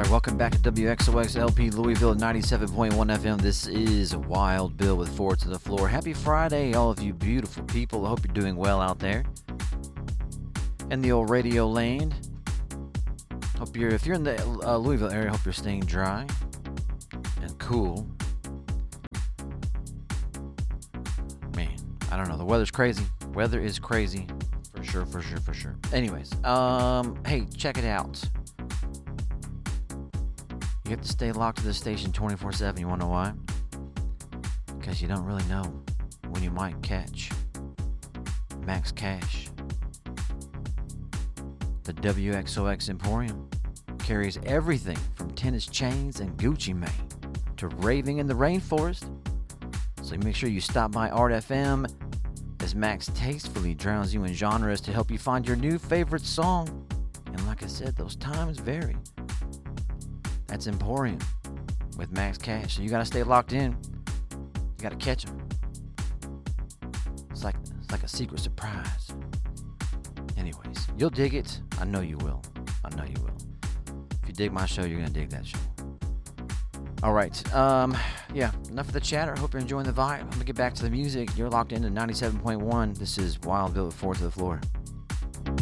right, welcome back to WXOX LP Louisville 97.1 FM. This is Wild Bill with Four to the Floor. Happy Friday, all of you beautiful people. I hope you're doing well out there in the old radio land. If you're in the Louisville area, hope you're staying dry and cool. Man, I don't know. The weather's crazy. Weather is crazy. For sure. Anyways, hey, check it out. You have to stay locked to the station 24/7. You want to know why? Because you don't really know when you might catch Max Cash. The WXOX Emporium carries everything from tennis chains and Gucci Mane to raving in the rainforest. So make sure you stop by Art FM as Max tastefully drowns you in genres to help you find your new favorite song. And like I said, those times vary. That's Emporium with Max Cash. So you gotta stay locked in. You gotta catch them. It's like a secret surprise. Anyways, you'll dig it. I know you will. If you dig my show, you're gonna dig that show. All right. Yeah, enough of the chatter. I hope you're enjoying the vibe. I'm gonna get back to the music. You're locked into 97.1. This is Wild Bill with Four to the Floor.